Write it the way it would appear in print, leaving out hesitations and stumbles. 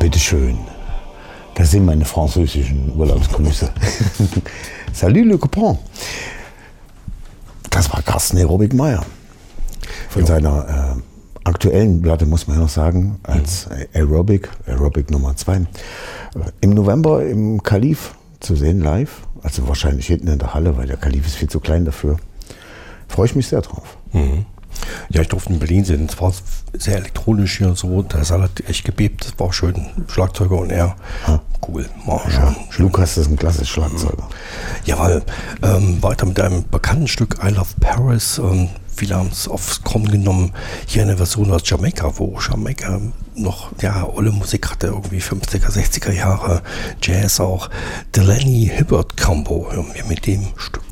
bitteschön. Das sind meine französischen Urlaubsgrüße. Salut le copain. Das war Carsten Aerobic-Meyer. Von seiner aktuellen Platte, muss man ja noch sagen, als Aerobic Nummer 2. Im November im Kalif zu sehen, live. Also wahrscheinlich hinten in der Halle, weil der Kalif ist viel zu klein dafür. Freue ich mich sehr drauf. Mhm. Ja, ich durfte in Berlin sehen. Es war sehr elektronisch hier und so. Der Saal hat echt gebebt. Das war auch schön. Schlagzeuger und er. Cool. Ja, Lukas ist ein klasse Schlagzeuger. Jawohl. Weiter mit einem bekannten Stück I Love Paris. Viele haben es aufs Korn genommen. Hier eine Version aus Jamaika, wo Jamaika noch olle Musik hatte, irgendwie 50er, 60er Jahre, Jazz auch. Delaney Hibbert Combo hören wir mit dem Stück.